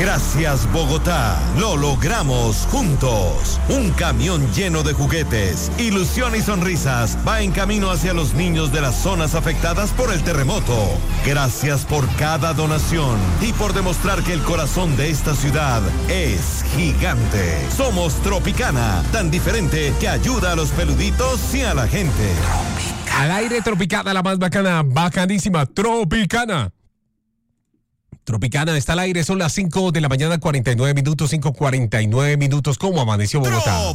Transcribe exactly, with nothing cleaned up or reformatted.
Gracias, Bogotá. Lo logramos juntos. Un camión lleno de juguetes, ilusión y sonrisas va en camino hacia los niños de las zonas afectadas por el terremoto. Gracias por cada donación y por demostrar que el corazón de esta ciudad es gigante. Somos Tropicana, tan diferente que ayuda a los peluditos y a la gente. Al aire, Tropicana, la más bacana, bacanísima, Tropicana. Tropicana está al aire, son las cinco de la mañana, cuarenta y nueve minutos, cinco cuarenta y nueve minutos. ¿Cómo amaneció Bogotá?